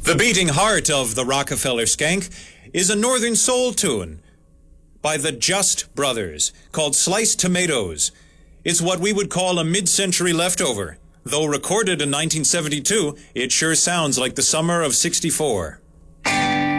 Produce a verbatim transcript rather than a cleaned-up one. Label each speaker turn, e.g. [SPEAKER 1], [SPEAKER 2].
[SPEAKER 1] The beating heart of the Rockefeller Skank is a Northern Soul tune by the Just Brothers called Sliced Tomatoes. It's what we would call a mid-century leftover. Though recorded in nineteen seventy-two, it sure sounds like the summer of sixty-four.